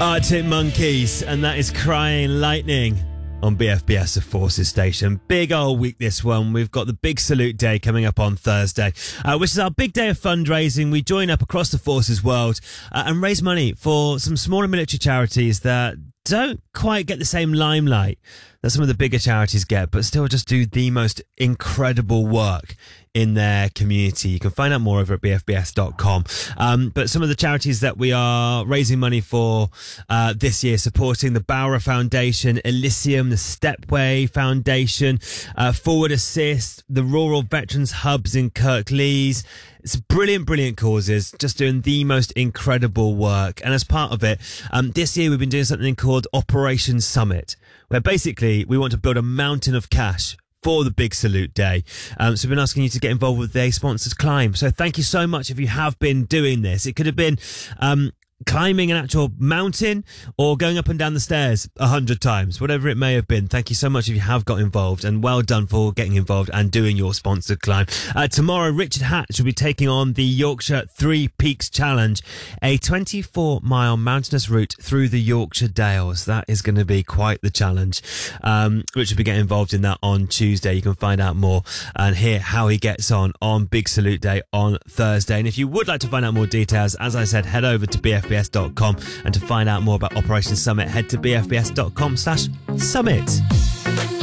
Arctic Monkeys, and that is Crying Lightning on BFBS, the Forces Station. Big old week this one. We've got the Big Salute Day coming up on Thursday, which is our big day of fundraising. We join up across the Forces world and raise money for some smaller military charities that don't quite get the same limelight that some of the bigger charities get, but still just do the most incredible work in their community. You can find out more over at bfbs.com. But some of the charities that we are raising money for this year, supporting the Bowra Foundation, Elysium, the Stepway Foundation, Forward Assist, the Rural Veterans Hubs in Kirklees. It's brilliant, brilliant causes, just doing the most incredible work. And as part of it, this year we've been doing something called Operation Summit, where basically we want to build a mountain of cash for the Big Salute Day. So we've been asking you to get involved with the Sponsors Climb. So thank you so much if you have been doing this. It could have been climbing an actual mountain or going up and down the stairs 100 times, whatever it may have been. Thank you so much if you have got involved, and well done for getting involved and doing your sponsored climb. Tomorrow, Richard Hatch will be taking on the Yorkshire Three Peaks Challenge, a 24-mile mountainous route through the Yorkshire Dales. That is going to be quite the challenge. Rich will be getting involved in that on Tuesday. You can find out more and hear how he gets on Big Salute Day on Thursday. And if you would like to find out more details, as I said, head over to bfbs.com, and to find out more about Operation Summit, head to bfbs.com/summit.